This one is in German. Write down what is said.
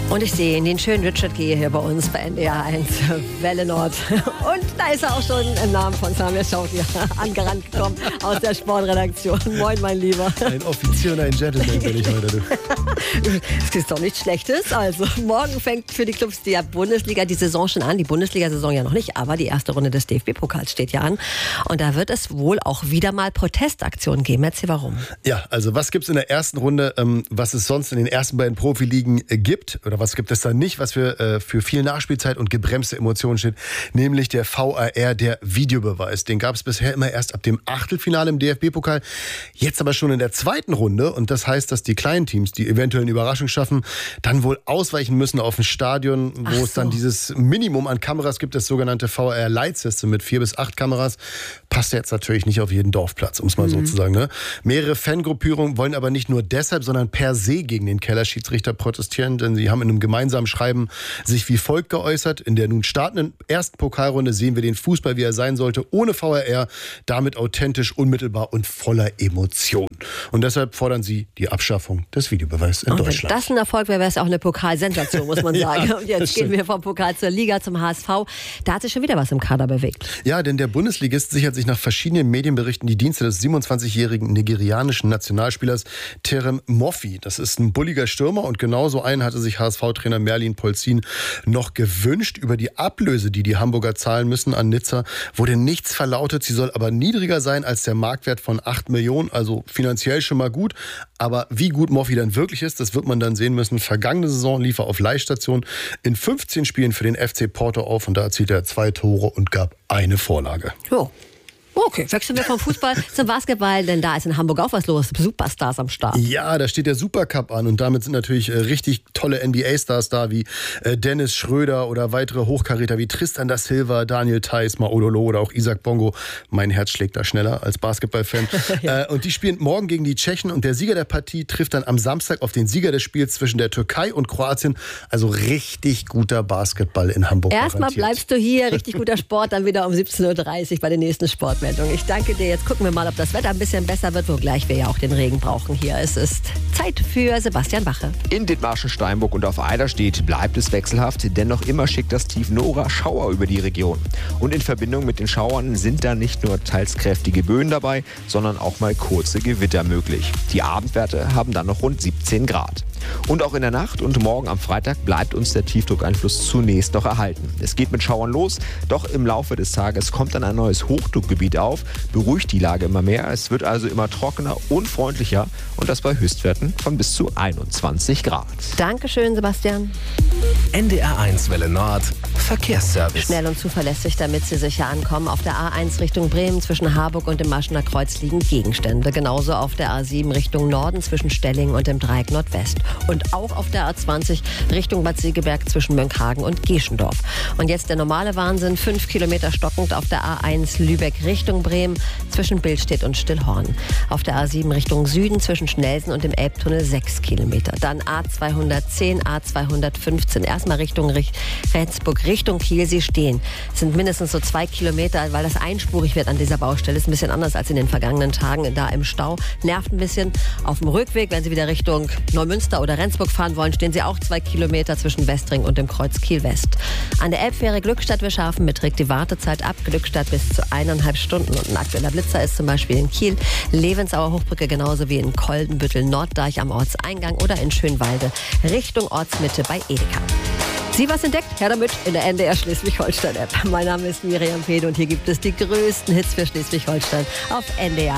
Und ich sehe ihn, den schönen Richard Gehe hier bei uns bei NDR 1 Welle Nord. Und da ist er auch schon im Namen von Samir Shauki angerannt gekommen aus der Sportredaktion. Moin, mein Lieber. Ein Offizier und ein Gentleman bin ich heute. Du. Das ist doch nichts Schlechtes. Also morgen fängt für die Clubs die Bundesliga die Saison schon an. Die Bundesliga-Saison ja noch nicht, aber die erste Runde des DFB-Pokals steht ja an. Und da wird es wohl auch wieder mal Protestaktionen geben. Erzähl warum. Ja, also was gibt es in der ersten Runde, was es sonst in den ersten beiden Profiligen gibt? Oder was gibt es da nicht, was für viel Nachspielzeit und gebremste Emotionen steht? Nämlich der VAR, der Videobeweis. Den gab es bisher immer erst ab dem Achtelfinale im DFB-Pokal. Jetzt aber schon in der zweiten Runde. Und das heißt, dass die kleinen Teams, die eventuell eine Überraschung schaffen, dann wohl ausweichen müssen auf ein Stadion, wo es dann dieses Minimum an Kameras gibt, das sogenannte VAR Light System mit 4 bis 8 Kameras. Passt jetzt natürlich nicht auf jeden Dorfplatz, um es mal so zu sagen. Ne? Mehrere Fangruppierungen wollen aber nicht nur deshalb, sondern per se gegen den Kellerschiedsrichter protestieren, denn sie haben in einem gemeinsamen Schreiben sich wie folgt geäußert: In der nun startenden ersten Pokalrunde sehen wir den Fußball, wie er sein sollte, ohne VAR, damit authentisch, unmittelbar und voller Emotion. Und deshalb fordern sie die Abschaffung des Videobeweises in Deutschland. Wenn das ein Erfolg wäre, wäre es auch eine Pokalsensation, muss man sagen. Ja, und jetzt gehen wir vom Pokal zur Liga, zum HSV. Da hat sich schon wieder was im Kader bewegt. Ja, denn der Bundesligist sichert sich nach verschiedenen Medienberichten die Dienste des 27-jährigen nigerianischen Nationalspielers Terem Moffi. Das ist ein bulliger Stürmer und genauso einen hatte sich HSV-Trainer Merlin Polzin noch gewünscht. Über die Ablöse, die die Hamburger zahlen müssen an Nizza, wurde nichts verlautet. Sie soll aber niedriger sein als der Marktwert von 8 Millionen, also finanziell schon mal gut. Aber wie gut Moffi dann wirklich ist, das wird man dann sehen müssen. Vergangene Saison lief er auf Leihstation in 15 Spielen für den FC Porto auf und da erzielte er 2 Tore und gab eine Vorlage. Jo. Okay, wechseln wir vom Fußball zum Basketball, denn da ist in Hamburg auch was los. Superstars am Start. Ja, da steht der Supercup an und damit sind natürlich richtig tolle NBA-Stars da, wie Dennis Schröder oder weitere Hochkaräter wie Tristan da Silva, Daniel Theis, Maodolo oder auch Isaac Bongo. Mein Herz schlägt da schneller als Basketballfan. Ja. Und die spielen morgen gegen die Tschechen und der Sieger der Partie trifft dann am Samstag auf den Sieger des Spiels zwischen der Türkei und Kroatien. Also richtig guter Basketball in Hamburg. Erstmal bleibst du hier, richtig guter Sport, dann wieder um 17.30 Uhr bei den nächsten Sportmeldungen. Ich danke dir. Jetzt gucken wir mal, ob das Wetter ein bisschen besser wird, wogleich wir ja auch den Regen brauchen hier. Es ist Zeit für Sebastian Wache. In Dithmarschen, Steinburg und auf Eiderstedt bleibt es wechselhaft. Dennoch immer schickt das Tief Nora Schauer über die Region. Und in Verbindung mit den Schauern sind da nicht nur teils kräftige Böen dabei, sondern auch mal kurze Gewitter möglich. Die Abendwerte haben dann noch rund 17 Grad. Und auch in der Nacht und morgen am Freitag bleibt uns der Tiefdruckeinfluss zunächst noch erhalten. Es geht mit Schauern los, doch im Laufe des Tages kommt dann ein neues Hochdruckgebiet auf, beruhigt die Lage immer mehr. Es wird also immer trockener und freundlicher und das bei Höchstwerten von bis zu 21 Grad. Dankeschön, Sebastian. NDR 1 Welle Nord, Verkehrsservice. Schnell und zuverlässig, damit Sie sicher ankommen. Auf der A1 Richtung Bremen zwischen Harburg und dem Maschener Kreuz liegen Gegenstände. Genauso auf der A7 Richtung Norden zwischen Stellingen und dem Dreieck Nordwest. Und auch auf der A20 Richtung Bad Segeberg zwischen Mönckehagen und Geschendorf. Und jetzt der normale Wahnsinn, 5 Kilometer stockend auf der A1 Lübeck Richtung Bremen zwischen Billstedt und Stillhorn. Auf der A7 Richtung Süden zwischen Schnelsen und dem Elbtunnel 6 Kilometer. Dann A210, A215, erstmal Richtung Rendsburg, Richtung Kiel. Sie stehen. Es sind mindestens so 2 Kilometer, weil das einspurig wird an dieser Baustelle. Ist ein bisschen anders als in den vergangenen Tagen da im Stau. Nervt ein bisschen. Auf dem Rückweg, wenn Sie wieder Richtung Neumünster oder Rendsburg fahren wollen, stehen Sie auch 2 Kilometer zwischen Westring und dem Kreuz Kiel-West. An der Elbfähre Glückstadt-Wischhafen beträgt die Wartezeit ab Glückstadt bis zu 1,5 Stunden. Und ein aktueller Blitzer ist zum Beispiel in Kiel, Levensauer Hochbrücke, genauso wie in Koldenbüttel, Norddeich am Ortseingang oder in Schönwalde Richtung Ortsmitte bei Edeka. Sie was entdeckt? Her damit in der NDR Schleswig-Holstein-App. Mein Name ist Miriam Pede und hier gibt es die größten Hits für Schleswig-Holstein auf NDR